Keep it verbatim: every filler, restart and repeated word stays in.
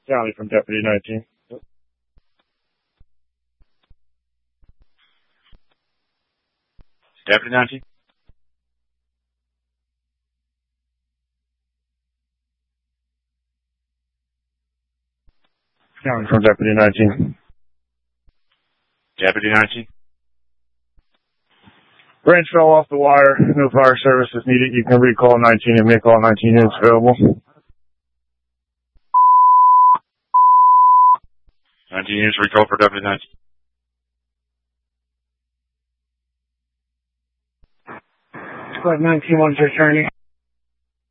County from Deputy nineteen. Deputy nineteen? County from Deputy nineteen. Deputy nineteen? Branch fell off the wire. No fire service is needed. You can recall nineteen and make all nineteen units available. nineteen units recall for Deputy nineteen. Squad nineteen, one's returning.